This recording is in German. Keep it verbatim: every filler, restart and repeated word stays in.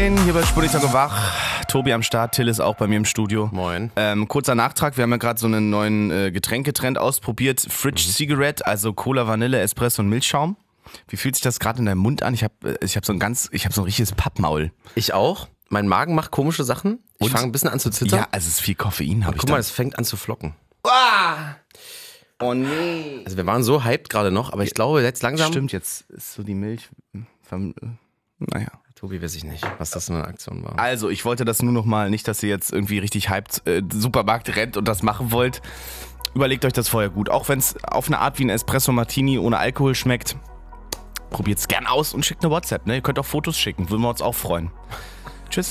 zehn hier bei Spurnichtag wach. Tobi am Start, Till ist auch bei mir im Studio. Moin. Ähm, kurzer Nachtrag, wir haben ja gerade so einen neuen äh, Getränketrend ausprobiert. Fridge mhm. Cigarette, also Cola, Vanille, Espresso und Milchschaum. Wie fühlt sich das gerade in deinem Mund an? Ich habe ich hab so ein ganz, ich habe so ein richtiges Pappmaul. Ich auch. Mein Magen macht komische Sachen. Ich fange ein bisschen an zu zittern. Ja, also es ist viel Koffein, habe ich Guck da. mal, es fängt an zu flocken. Ah! Oh nee. Also wir waren so hyped gerade noch, aber ich glaube jetzt langsam... Stimmt, jetzt ist so die Milch... Vom, naja. Tobi weiß ich nicht, was das für eine Aktion war. Also, ich wollte das nur noch mal, nicht, dass ihr jetzt irgendwie richtig hyped äh, Supermarkt rennt und das machen wollt. Überlegt euch das vorher gut. Auch wenn es auf eine Art wie ein Espresso Martini ohne Alkohol schmeckt, probiert es gern aus und schickt eine WhatsApp. Ne? Ihr könnt auch Fotos schicken, würden wir uns auch freuen.